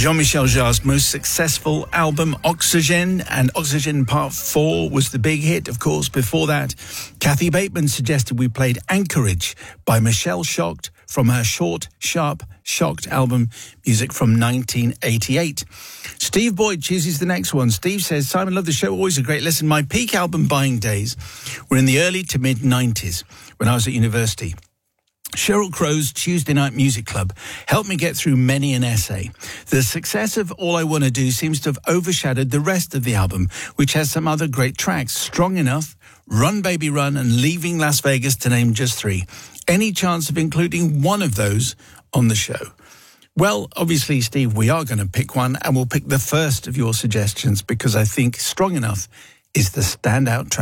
Jean-Michel Jarre's most successful album, Oxygen, and Oxygen Part 4 was the big hit, of course. Before that, Kathy Bateman suggested we played Anchorage by Michelle Shocked from her Short, Sharp, Shocked album, music from 1988. Steve Boyd chooses the next one. Steve says, Simon, love the show, always a great listen. My peak album buying days were in the early to mid-90s when I was at university. Sheryl Crow's Tuesday Night Music Club helped me get through many an essay. The success of All I Want to Do seems to have overshadowed the rest of the album, which has some other great tracks, Strong Enough, Run Baby Run, and Leaving Las Vegas, to name just three. Any chance of including one of those on the show? Well, obviously, Steve, we are going to pick one, and we'll pick the first of your suggestions because I think Strong Enough is the standout track.